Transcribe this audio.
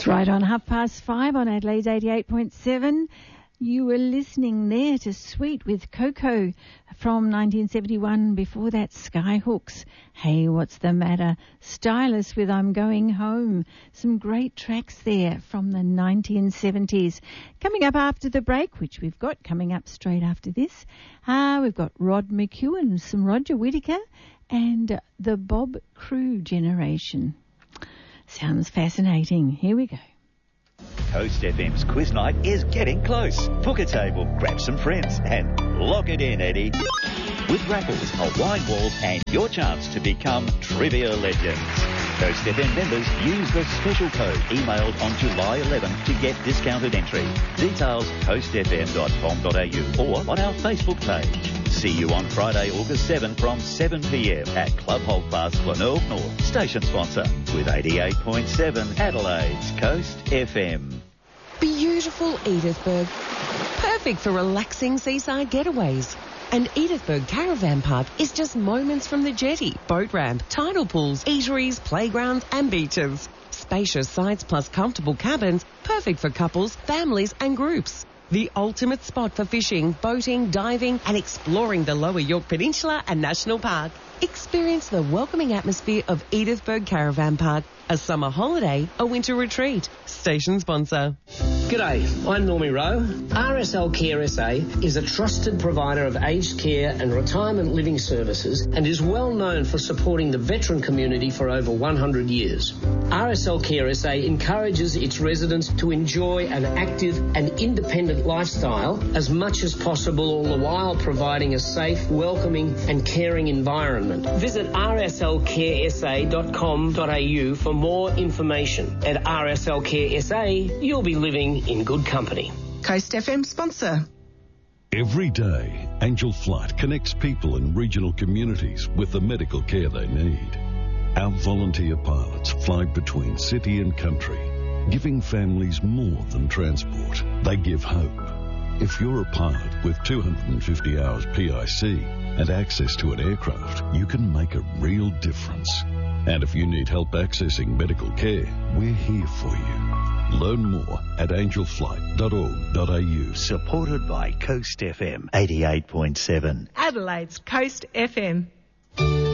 It's right on 5:30 on Adelaide's 88.7. You were listening there to Sweet with Coco from 1971. Before that, Skyhooks. Hey, what's the matter? Stylus with I'm Going Home. Some great tracks there from the 1970s. Coming up after the break, which we've got coming up straight after this, we've got Rod McEwen, some Roger Whittaker, and the Bob Crew generation. Sounds fascinating. Here we go. Coast FM's quiz night is getting close. Book a table, grab some friends, and lock it in, Eddie. With raffles, a wine wall, and your chance to become trivia legends. Coast FM members use the special code emailed on July 11th to get discounted entry. Details coastfm.com.au or on our Facebook page. See you on Friday, August 7 from 7 p.m. at Club Holdfast, Glenelg North. Station sponsor with 88.7 Adelaide's Coast FM. Beautiful Edithburgh. Perfect for relaxing seaside getaways. And Edithburgh Caravan Park is just moments from the jetty, boat ramp, tidal pools, eateries, playgrounds and beaches. Spacious sites plus comfortable cabins, perfect for couples, families and groups. The ultimate spot for fishing, boating, diving and exploring the Lower York Peninsula and National Park. Experience the welcoming atmosphere of Edithburgh Caravan Park. A summer holiday, a winter retreat. Station sponsor. G'day, I'm Normie Rowe. RSL Care SA is a trusted provider of aged care and retirement living services and is well known for supporting the veteran community for over 100 years. RSL Care SA encourages its residents to enjoy an active and independent lifestyle as much as possible, all the while providing a safe, welcoming and caring environment. Visit rslcaresa.com.au for more information. At RSL Care SA, you'll be living in good company. Coast FM sponsor. Every day, Angel Flight connects people in regional communities with the medical care they need. Our volunteer pilots fly between city and country, giving families more than transport. They give hope. If you're a pilot with 250 hours PIC and access to an aircraft, you can make a real difference. And if you need help accessing medical care, we're here for you. Learn more at angelflight.org.au. Supported by Coast FM 88.7. Adelaide's Coast FM.